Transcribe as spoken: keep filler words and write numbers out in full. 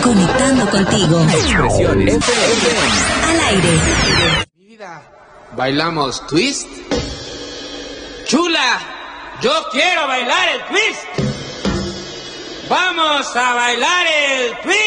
Conectando contigo. Expresiones F M. Al aire. Mi vida, ¿bailamos twist? ¡Chula! ¡Yo quiero bailar el twist! ¡Vamos a bailar el twist!